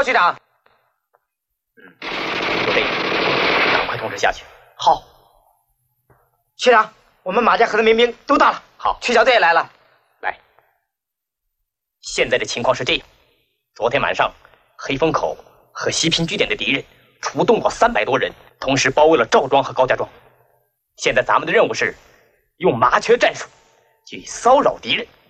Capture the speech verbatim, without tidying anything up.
报，局长。 嗯，就这样，赶快通知下去。 好。局长，我们马家河的民兵都到了。 好， 曲小队也来了。 来，现在的情况是这样：昨天晚上，黑风口和西平据点的敌人出动了三百多人，同时包围了赵庄和高家庄。现在咱们的任务是用麻雀战术去骚扰敌人，